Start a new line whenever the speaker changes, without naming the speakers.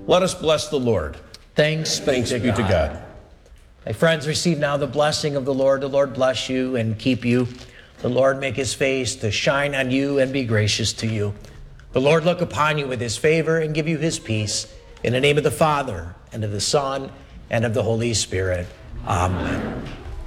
Let us bless the Lord.
Thanks be to God. My friends, receive now the blessing of the Lord. The Lord bless you and keep you. The Lord make his face to shine on you and be gracious to you. The Lord look upon you with his favor and give you his peace. In the name of the Father, and of the Son, and of the Holy Spirit. Amen.